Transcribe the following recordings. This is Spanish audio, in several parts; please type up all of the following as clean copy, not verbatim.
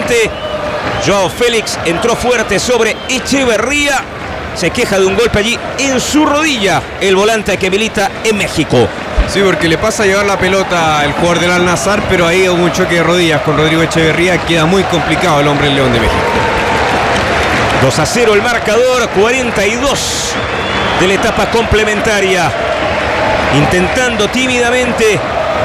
finalmente Joao Félix entró fuerte sobre Echeverría. Se queja de un golpe allí en su rodilla el volante que milita en México. Sí, porque le pasa a llevar la pelota el jugador del Al-Nassr, pero ahí hubo un choque de rodillas con Rodrigo Echeverría. Queda muy complicado el hombre del León de México. 2-0 el marcador, 42 de la etapa complementaria. Intentando tímidamente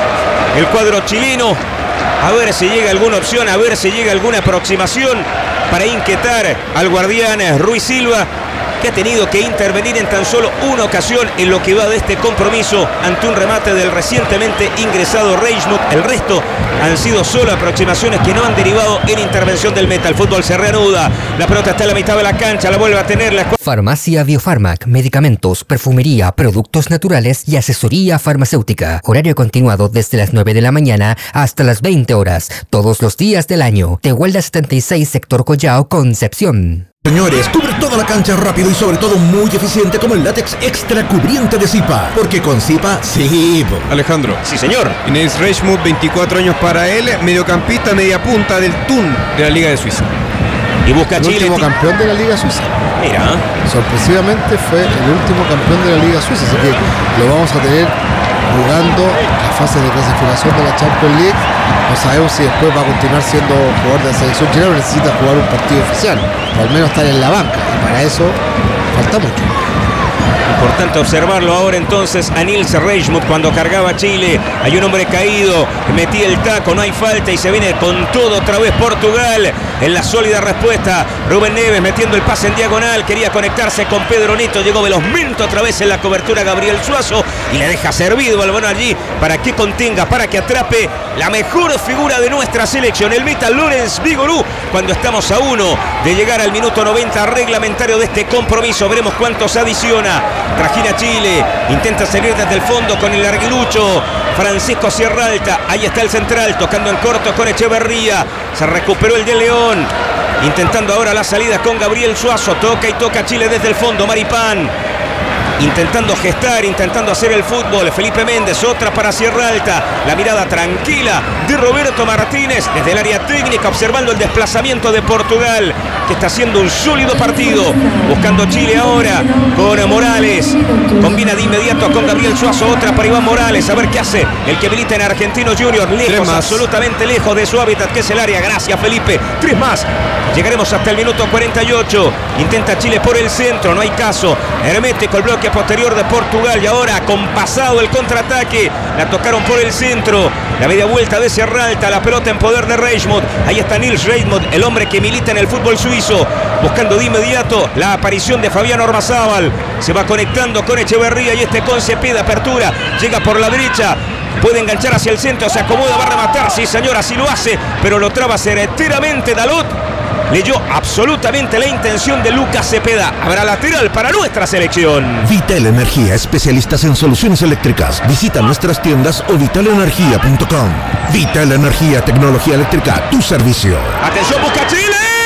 el cuadro chileno a ver si llega alguna opción, a ver si llega alguna aproximación para inquietar al guardián Ruiz Silva, que ha tenido que intervenir en tan solo una ocasión en lo que va de este compromiso ante un remate del recientemente ingresado Reichmuth. El resto han sido solo aproximaciones que no han derivado en intervención del meta. El fútbol se reanuda, la pelota está en la mitad de la cancha, la vuelve a tener la... Farmacia Biofarmac, medicamentos, perfumería, productos naturales y asesoría farmacéutica. Horario continuado desde las 9 de la mañana hasta las 20 horas, todos los días del año. Tehuelda 76, sector Collao, Concepción. Señores, cubre toda la cancha rápido y sobre todo muy eficiente como el látex extra cubriente de Zipa. Porque con Zipa, sí. Alejandro. Sí, señor. Inés Reichmuth, 24 años para él, mediocampista, media punta del Thun de la Liga de Suiza. Y busca el Chile. Último campeón de la Liga Suiza. Mira. Sorpresivamente fue el último campeón de la Liga Suiza, así que lo vamos a tener jugando la fase de clasificación de la Champions League. No sabemos si después va a continuar siendo jugador de la selección chilena o necesita jugar un partido oficial, o al menos estar en la banca, y para eso falta mucho. Importante observarlo ahora entonces a Nils Reichmuth cuando cargaba Chile. Hay un hombre caído, metía el taco, no hay falta y se viene con todo otra vez Portugal en la sólida respuesta. Rubén Neves metiendo el pase en diagonal, quería conectarse con Pedro Neto, llegó velozmente otra vez en la cobertura Gabriel Suazo y le deja servido al balón allí para que contenga, para que atrape la mejor figura de nuestra selección, el meta Lorenz Vigorú, cuando estamos a 1 de llegar al minuto 90 reglamentario de este compromiso. Veremos cuántos adiciona. Trajina Chile, intenta salir desde el fondo con el larguilucho Francisco Sierra Alta, ahí está el central, tocando en corto con Echeverría, se recuperó el de León, intentando ahora la salida con Gabriel Suazo, toca y toca Chile desde el fondo, Maripán, intentando gestar, intentando hacer el fútbol, Felipe Méndez, otra para Sierra Alta, la mirada tranquila de Roberto Martínez desde el área técnica, observando el desplazamiento de Portugal, que está haciendo un sólido partido, buscando Chile ahora con Morales, combina de inmediato con Gabriel Suazo, otra para Iván Morales, a ver qué hace el que milita en Argentino Junior, lejos, absolutamente lejos de su hábitat, que es el área. Gracias, Felipe. 3 más, llegaremos hasta el minuto 48, intenta Chile por el centro, no hay caso, hermético el bloque posterior de Portugal y ahora compasado el contraataque, la tocaron por el centro, la media vuelta de Sierra Alta, la pelota en poder de Reichmuth, ahí está Nils Reichmuth, el hombre que milita en el fútbol suizo, buscando de inmediato la aparición de Fabián Ormazábal, se va conectando con Echeverría y con Cepeda, apertura, llega por la derecha, puede enganchar hacia el centro, se acomoda, va a rematar, sí señor, así lo hace, pero lo traba certeramente Dalot. Leyó absolutamente la intención de Lucas Cepeda. Habrá lateral para nuestra selección. Vital Energía, especialistas en soluciones eléctricas. Visita nuestras tiendas o vitalenergia.com. Vital Energía, tecnología eléctrica a tu servicio. Atención, busca Chile.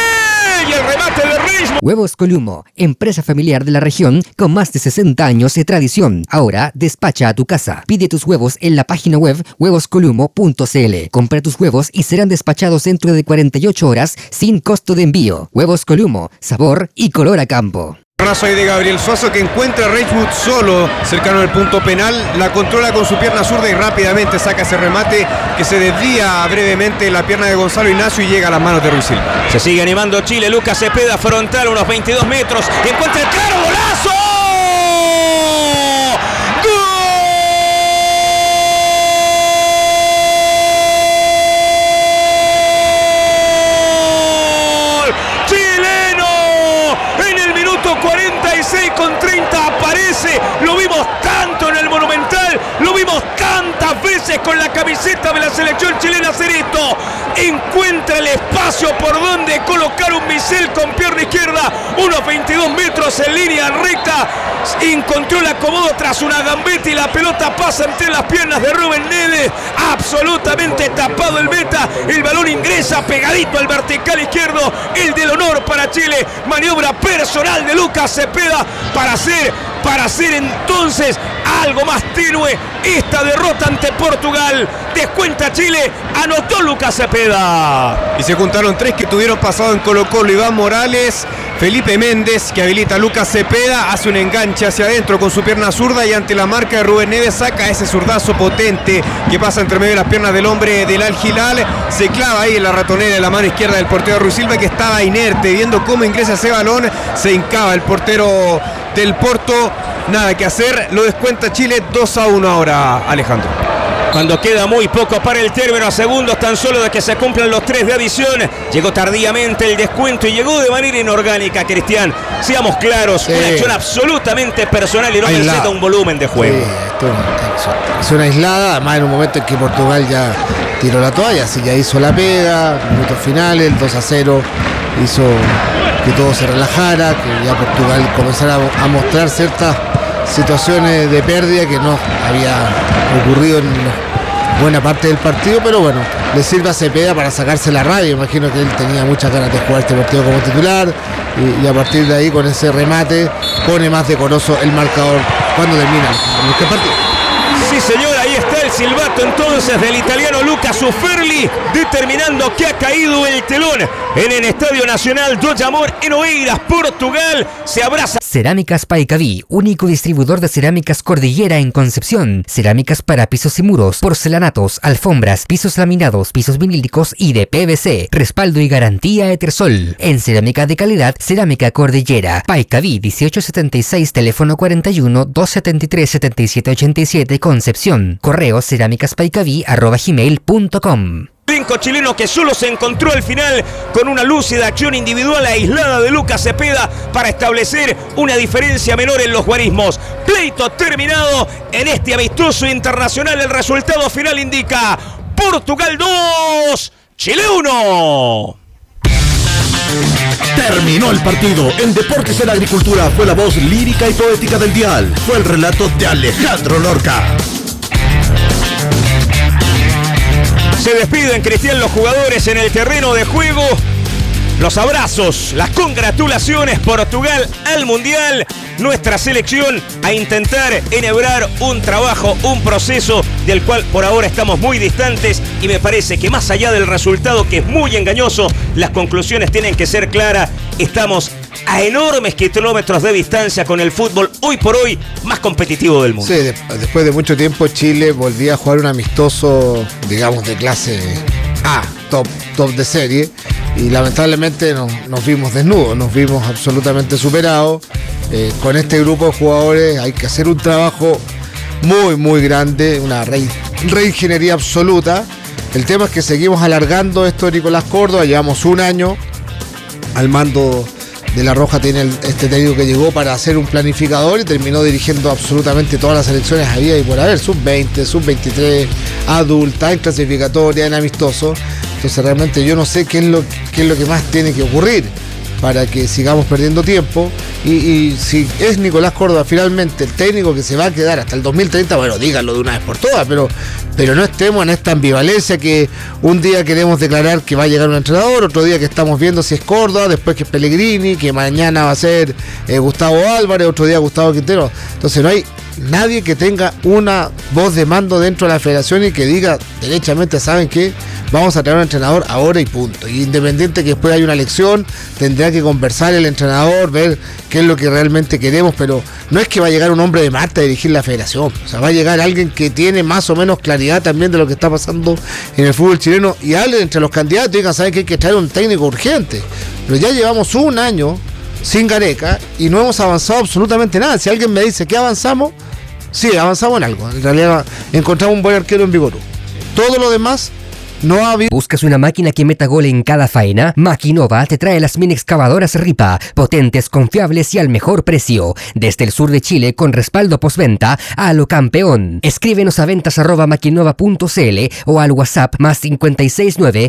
Y el remate de Reichmuth. Huevos Columo, empresa familiar de la región con más de 60 años de tradición. Ahora despacha a tu casa. Pide tus huevos en la página web huevoscolumo.cl. Compra tus huevos y serán despachados dentro de 48 horas sin costo de envío. Huevos Columo, sabor y color a campo. Razo ahí de Gabriel Suazo, que encuentra a Reichmuth solo cercano al punto penal, la controla con su pierna zurda y rápidamente saca ese remate que se desvía brevemente la pierna de Gonzalo Ignacio y llega a las manos de Ruiz Silva. Se sigue animando Chile, Lucas Cepeda frontal, unos 22 metros, encuentra el claro golazo. Con 30 aparece, lo vimos tanto en el Monumental, lo vimos tantas veces con la camiseta de la selección chilena hacer esto, encuentra el espacio por donde colocar un misil con pierna izquierda, unos 22 metros en línea recta, encontró el acomodo tras una gambeta y la pelota pasa entre las piernas de Rubén Neves, absolutamente tapado el meta, el balón ingresa pegadito al vertical izquierdo, el del honor para Chile, maniobra personal de Lucas Cepeda para hacer para hacer entonces algo más tenue esta derrota ante Portugal. Descuenta Chile, anotó Lucas Cepeda. Y se juntaron 3 que tuvieron pasado en Colo-Colo: Iván Morales, Felipe Méndez, que habilita a Lucas Cepeda, hace un enganche hacia adentro con su pierna zurda y ante la marca de Rubén Neves saca ese zurdazo potente que pasa entre medio de las piernas del hombre del Al Hilal, se clava ahí en la ratonera de la mano izquierda del portero Ruiz Silva, que estaba inerte, viendo cómo ingresa ese balón, se hincaba el portero del Porto. Nada que hacer, lo descuenta Chile 2-1 ahora, Alejandro. Cuando queda muy poco para el término, a segundos tan solo de que se cumplan los 3 de adición, llegó tardíamente el descuento y llegó de manera inorgánica, Cristian. Seamos claros, una acción absolutamente personal y no necesita un volumen de juego. Es una aislada, además en un momento en que Portugal ya tiró la toalla, así ya hizo la pega, minutos finales, el 2-0 hizo que todo se relajara, que ya Portugal comenzara a mostrar ciertas situaciones de pérdida que no había ocurrido en buena parte del partido, pero bueno, le sirve a Cepeda para sacarse la rabia. Imagino que él tenía muchas ganas de jugar este partido como titular y a partir de ahí, con ese remate, pone más decoroso el marcador cuando termina este partido. Sí, señor, ahí está el silbato entonces del italiano Luca Zuferli, determinando que ha caído el telón en el Estadio Nacional do Jamor en Oeiras, Portugal. Se abraza. Cerámicas Paicaví, único distribuidor de cerámicas Cordillera en Concepción. Cerámicas para pisos y muros, porcelanatos, alfombras, pisos laminados, pisos vinílicos y de PVC. Respaldo y garantía Etersol. En cerámica de calidad, Cerámica Cordillera. Paicaví 1876, teléfono 41 273 7787, Concepción. Correo cerámicaspaicaví@gmail.com. Elenco chileno que solo se encontró al final con una lúcida acción individual aislada de Lucas Cepeda para establecer una diferencia menor en los guarismos. Pleito terminado en este amistoso internacional. El resultado final indica Portugal 2, Chile 1. Terminó el partido. En Deportes en Agricultura fue la voz lírica y poética del dial. Fue el relato de Alejandro Lorca. Se despiden, Cristian, los jugadores en el terreno de juego. Los abrazos, las congratulaciones, Portugal al Mundial. Nuestra selección a intentar enhebrar un trabajo, un proceso del cual por ahora estamos muy distantes, y me parece que más allá del resultado, que es muy engañoso, las conclusiones tienen que ser claras. Estamos a enormes kilómetros de distancia con el fútbol hoy por hoy más competitivo del mundo. Sí, después de mucho tiempo Chile volvía a jugar un amistoso, digamos, de clase A, top de serie, y lamentablemente nos vimos desnudos, nos vimos absolutamente superados. Con este grupo de jugadores hay que hacer un trabajo muy muy grande, una reingeniería absoluta. El tema es que seguimos alargando esto de Nicolás Córdoba, llevamos un año al mando de La Roja, tiene este técnico que llegó para ser un planificador y terminó dirigiendo absolutamente todas las selecciones había y por haber, sub-20, sub-23, adulta, en clasificatoria, en amistoso. Entonces realmente yo no sé qué es lo que más tiene que ocurrir para que sigamos perdiendo tiempo, y si es Nicolás Córdoba finalmente el técnico que se va a quedar hasta el 2030, bueno, díganlo de una vez por todas, pero no estemos en esta ambivalencia que un día queremos declarar que va a llegar un entrenador, otro día que estamos viendo si es Córdoba, después que es Pellegrini, que mañana va a ser Gustavo Álvarez, otro día Gustavo Quintero. Entonces no hay nadie que tenga una voz de mando dentro de la federación y que diga derechamente, ¿saben qué? Vamos a traer un entrenador ahora y punto. Y independiente que después haya una elección, tendrá que conversar el entrenador, ver qué es lo que realmente queremos, pero no es que va a llegar un hombre de Marte a dirigir la federación. O sea, va a llegar alguien que tiene más o menos claridad también de lo que está pasando en el fútbol chileno, y hablen entre los candidatos y digan, ¿saben que hay que traer un técnico urgente? Pero ya llevamos un año sin Gareca y no hemos avanzado absolutamente nada. Si alguien me dice que avanzamos, sí, avanzamos en algo. En realidad encontramos un buen arquero en Vigorú. Todo lo demás no ha habido. ¿Buscas una máquina que meta gol en cada faena? Maquinova te trae las mini excavadoras Ripa, potentes, confiables y al mejor precio. Desde el sur de Chile, con respaldo postventa a lo campeón. Escríbenos a ventas@maquinova.cl o al WhatsApp más 569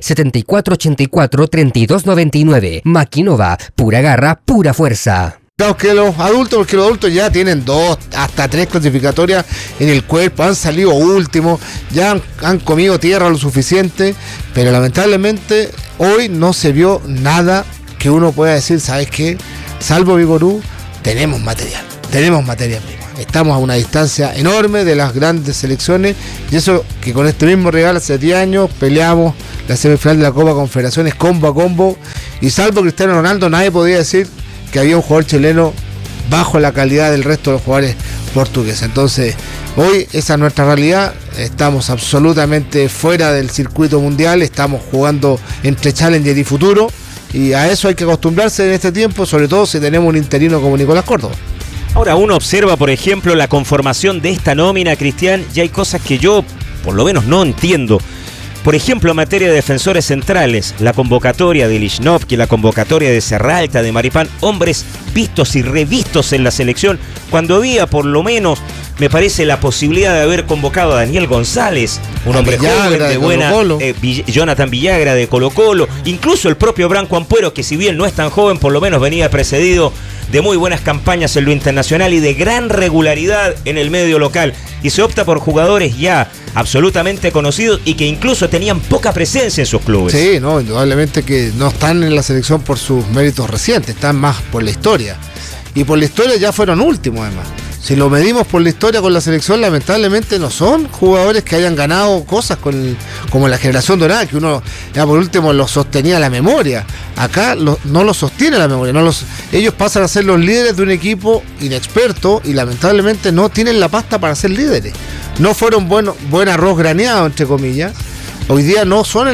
7484 3299. Maquinova, pura garra, pura fuerza. Que los adultos, porque los adultos ya tienen 2 hasta 3 clasificatorias en el cuerpo, han salido últimos, ya han comido tierra lo suficiente, pero lamentablemente hoy no se vio nada que uno pueda decir, ¿sabes qué? Salvo Vigorú, tenemos material primo. estamos a una distancia enorme de las grandes selecciones, y eso que con este mismo rival hace 10 años peleamos la semifinal de la Copa Confederaciones combo a combo, y salvo Cristiano Ronaldo nadie podía decir que había un jugador chileno bajo la calidad del resto de los jugadores portugueses. Entonces hoy esa es nuestra realidad, estamos absolutamente fuera del circuito mundial, estamos jugando entre Challenger y Futuro, y a eso hay que acostumbrarse en este tiempo, sobre todo si tenemos un interino como Nicolás Córdoba. Ahora uno observa, por ejemplo, la conformación de esta nómina, Cristian, y hay cosas que yo por lo menos no entiendo. Por ejemplo, en materia de defensores centrales, la convocatoria de Lichnowsky, la convocatoria de Serralta, de Maripán, hombres vistos y revistos en la selección, cuando había por lo menos, me parece, la posibilidad de haber convocado a Daniel González, un hombre joven de buena, Jonathan Villagra de Colo-Colo, incluso el propio Branco Ampuero, que si bien no es tan joven, por lo menos venía precedido de muy buenas campañas en lo internacional y de gran regularidad en el medio local, y se opta por jugadores ya absolutamente conocidos y que incluso tenían poca presencia en sus clubes. Sí, no, indudablemente que no están en la selección por sus méritos recientes, están más por la historia, y por la historia ya fueron últimos además. Si lo medimos por la historia con la selección, lamentablemente no son jugadores que hayan ganado cosas como la generación dorada, que uno ya por último los sostenía la memoria. Acá no los sostiene la memoria, ellos pasan a ser los líderes de un equipo inexperto y lamentablemente no tienen la pasta para ser líderes. No fueron buen arroz graneado, entre comillas. Hoy día no son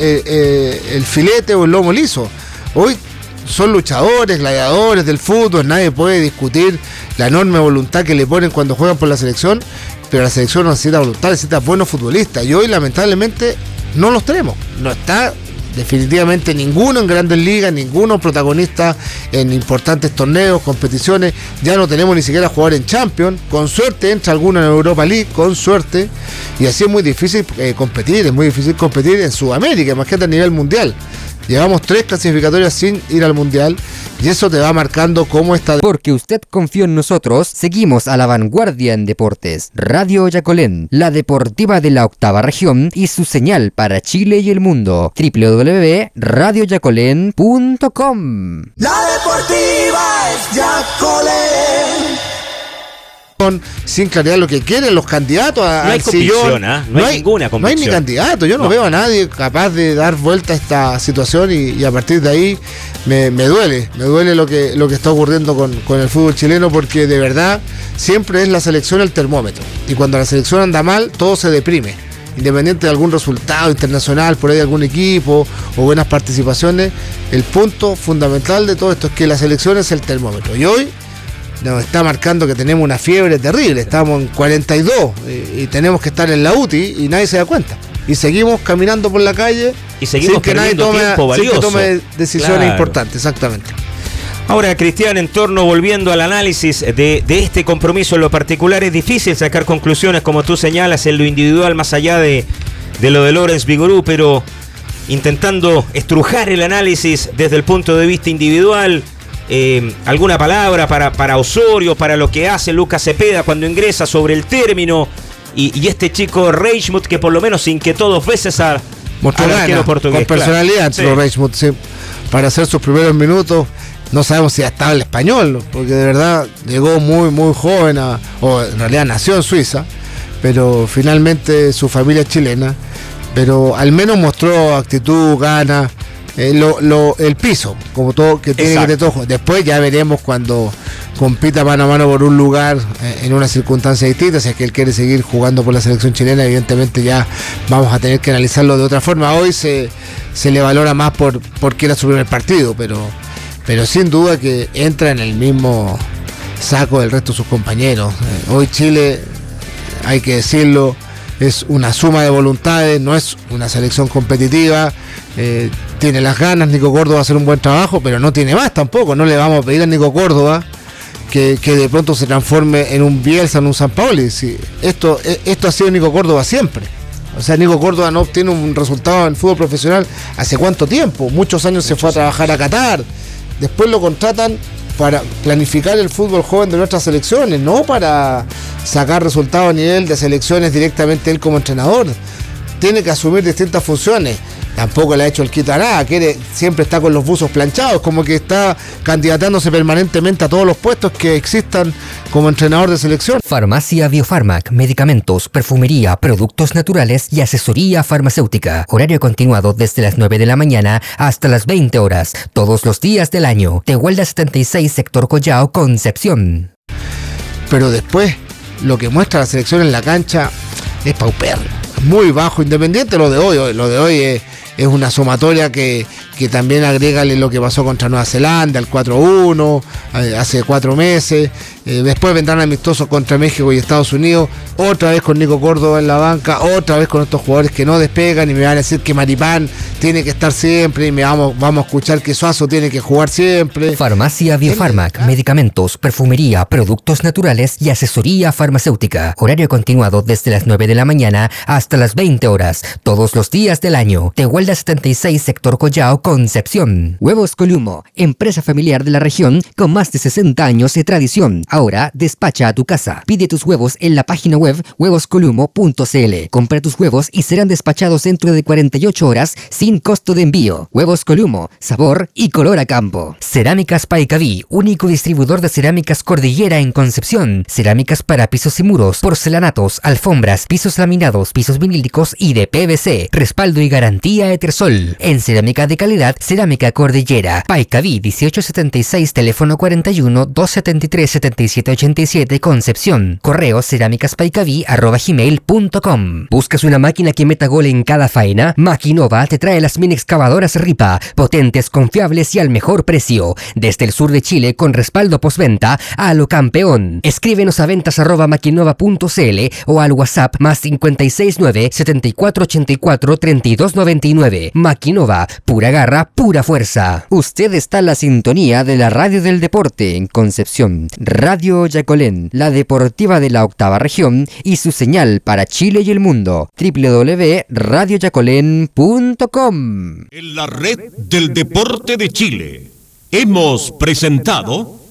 el filete o el lomo liso. Hoy son luchadores, gladiadores del fútbol, nadie puede discutir la enorme voluntad que le ponen cuando juegan por la selección, pero la selección no necesita voluntad, necesita buenos futbolistas, y hoy lamentablemente no los tenemos. No está definitivamente ninguno en grandes ligas, ninguno protagonista en importantes torneos, competiciones, ya no tenemos ni siquiera jugador en Champions, con suerte entra alguno en Europa League, con suerte, y así es muy difícil competir en Sudamérica, imagínate a nivel mundial. Llevamos 3 clasificatorias sin ir al Mundial, y eso te va marcando cómo está. Porque usted confió en nosotros, seguimos a la vanguardia en deportes. Radio Yacolén, la deportiva de la 8ª región y su señal para Chile y el mundo. www.radioyacolén.com. La deportiva es Yacolén. Sin claridad lo que quieren los candidatos no hay convicción, no hay ninguna convicción. No hay ni candidato, yo no veo a nadie capaz de dar vuelta a esta situación, y a partir de ahí me duele lo que está ocurriendo con el fútbol chileno, porque de verdad siempre es la selección el termómetro, y cuando la selección anda mal todo se deprime, independiente de algún resultado internacional, por ahí de algún equipo o buenas participaciones. El punto fundamental de todo esto es que la selección es el termómetro, y hoy nos está marcando que tenemos una fiebre terrible, estamos en 42 y tenemos que estar en la UTI y nadie se da cuenta, y seguimos caminando por la calle y seguimos sin que nadie tome decisiones importantes. Exactamente. Ahora, Cristian, volviendo al análisis de este compromiso en lo particular, es difícil sacar conclusiones, como tú señalas, en lo individual, más allá de lo de Lorenz Vigorú, pero intentando estrujar el análisis desde el punto de vista individual. ¿Alguna palabra para Osorio, para lo que hace Lucas Cepeda cuando ingresa sobre el término? Y este chico Reichmuth, que por lo menos inquietó 2 veces al arquero portugués. Con personalidad, claro. Reichmuth, sí, para hacer sus primeros minutos. No sabemos si estaba el español, porque de verdad llegó muy, muy joven, o en realidad nació en Suiza, pero finalmente su familia es chilena. Pero al menos mostró actitud, ganas. El piso, como todo que tiene. Exacto. Que te tojo. Después ya veremos cuando compita mano a mano por un lugar en una circunstancia distinta. Si es que él quiere seguir jugando por la selección chilena, evidentemente ya vamos a tener que analizarlo de otra forma. Hoy se le valora más porque era su primer partido, pero sin duda que entra en el mismo saco del resto de sus compañeros. Hoy Chile, hay que decirlo, es una suma de voluntades, no es una selección competitiva. Tiene las ganas Nico Córdoba a hacer un buen trabajo, pero no tiene más tampoco. No le vamos a pedir a Nico Córdoba que de pronto se transforme en un Bielsa, en un Sampaoli. Sí, esto ha sido Nico Córdoba siempre. O sea, Nico Córdoba no obtiene un resultado en fútbol profesional ¿hace cuánto tiempo? Muchos años se fue a trabajar a Qatar. Después lo contratan para planificar el fútbol joven de nuestras selecciones, no para sacar resultados a nivel de selecciones directamente él como entrenador. Tiene que asumir distintas funciones. tampoco le ha hecho el quito a nada, siempre está con los buzos planchados, como que está candidatándose permanentemente a todos los puestos que existan como entrenador de selección. Farmacia Biofarmac, medicamentos, perfumería, productos naturales y asesoría farmacéutica. Horario continuado desde las 9 de la mañana hasta las 20 horas, todos los días del año. Tehuelda 76, sector Collao, Concepción. Pero después, lo que muestra la selección en la cancha es paupérrimo, muy bajo. Independiente lo de hoy es una sumatoria que también agrégale lo que pasó contra Nueva Zelanda, el 4-1, hace 4 meses. Después vendrán amistosos contra México y Estados Unidos, otra vez con Nico Córdoba en la banca, otra vez con estos jugadores que no despegan, y me van a decir que Maripán tiene que estar siempre, y vamos a escuchar que Suazo tiene que jugar siempre. Farmacia Biofarmac, medicamentos, perfumería, productos naturales y asesoría farmacéutica. Horario continuado desde las 9 de la mañana hasta las 20 horas, todos los días del año. Tehuelda 76, sector Collao, Concepción. Huevos Columo, empresa familiar de la región con más de 60 años de tradición. Ahora despacha a tu casa. Pide tus huevos en la página web huevoscolumo.cl. Compra tus huevos y serán despachados dentro de 48 horas sin costo de envío. Huevos Columo, sabor y color a campo. Cerámicas Paicaví, único distribuidor de cerámicas Cordillera en Concepción. Cerámicas para pisos y muros, porcelanatos, alfombras, pisos laminados, pisos vinílicos y de PVC. Respaldo y garantía Etersol. En cerámica de calidad, Cerámica Cordillera. Paicaví 1876, teléfono 41 273 7787, Concepción. Correo cerámicaspaicaví@gmail.com. ¿Buscas una máquina que meta gol en cada faena? Maquinova te trae las mini excavadoras Ripa, potentes, confiables y al mejor precio. Desde el sur de Chile, con respaldo postventa a lo campeón. Escríbenos a ventas@maquinova.cl o al WhatsApp +569 7484 3299. Maquinova, pura garra, pura fuerza. Usted está en la sintonía de la radio del deporte en Concepción. Radio Yacolén, la deportiva de la octava región y su señal para Chile y el mundo. www.radioyacolén.com. En la red del deporte de Chile hemos presentado